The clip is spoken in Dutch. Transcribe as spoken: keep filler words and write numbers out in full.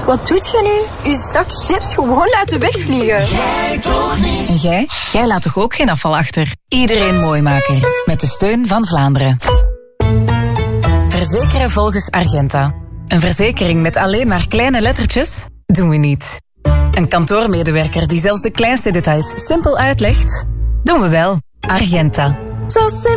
wat doet je nu? Je zak chips gewoon laten wegvliegen. Jij toch niet? En jij? Jij laat toch ook geen afval achter? Iedereen Mooimaker. Met de steun van Vlaanderen. Verzekeren volgens Argenta. Een verzekering met alleen maar kleine lettertjes? Doen we niet. Een kantoormedewerker die zelfs de kleinste details simpel uitlegt? Doen we wel. Argenta. Zo simpel.